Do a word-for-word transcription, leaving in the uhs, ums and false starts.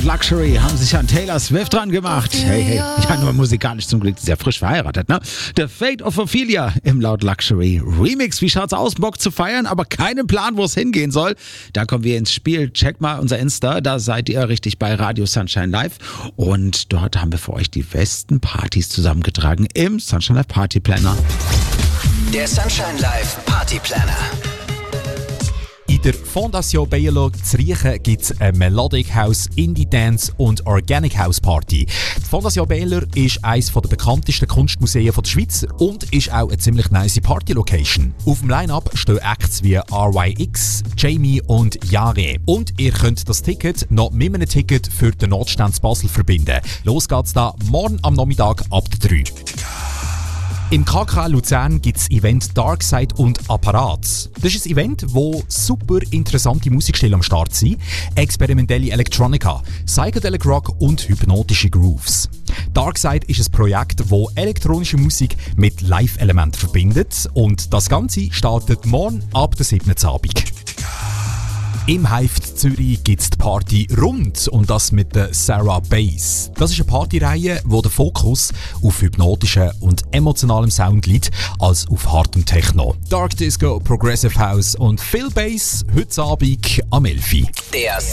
Luxury haben sich an Taylor Swift dran gemacht. Hey, hey, ja, nur musikalisch zum Glück sehr frisch verheiratet, ne? The Fate of Ophelia im Loud Luxury Remix. Wie schaut's aus? Bock zu feiern, aber keinen Plan, wo es hingehen soll. Da kommen wir ins Spiel. Check mal unser Insta, da seid ihr richtig bei Radio Sunshine Live. Und dort haben wir für euch die besten Partys zusammengetragen im Sunshine Live Party Planner. Der Sunshine Live Party Planner. In der Fondation Bielo zu Riechen gibt es eine Melodic House, Indie Dance und Organic House Party. Die Fondation Bielo ist eines der bekanntesten Kunstmuseen der Schweiz und ist auch eine ziemlich nice Party-Location. Auf dem Line-Up stehen Acts wie R Y X, Jamie und Yare. Und ihr könnt das Ticket noch mit einem Ticket für den Notstand Basel verbinden. Los geht's da morgen am Nachmittag ab der drei. Im K K Luzern gibt es Event Darkside und Apparat. Das ist ein Event, wo super interessante Musikstile am Start sind. Experimentelle Electronica, Psychedelic Rock und hypnotische Grooves. Darkside ist ein Projekt, das elektronische Musik mit Live-Elementen verbindet. Und das Ganze startet morgen ab der siebten Abend. Im Hive Zürich gibt es die Party Rund und das mit der Sarah Bass. Das ist eine Partyreihe, wo der Fokus auf hypnotischen und emotionalem Sound liegt, als auf hartem Techno. Dark Disco, Progressive House und viel Bass heute Abend am elf Uhr. Der